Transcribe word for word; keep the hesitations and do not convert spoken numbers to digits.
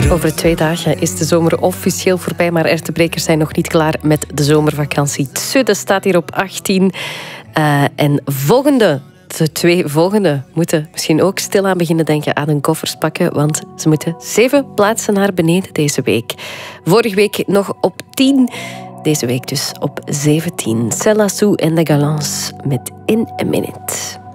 Over twee dagen is de zomer officieel voorbij, maar Ertebrekers zijn nog niet klaar met de zomervakantie. Tsudde staat hier op achttien. Uh, en volgende, de twee volgende moeten misschien ook stilaan beginnen denken aan hun koffers pakken, want ze moeten zeven plaatsen naar beneden deze week. Vorige week nog op tien, deze week dus op zeventien. Cella Sou en de Galants met In a Minute.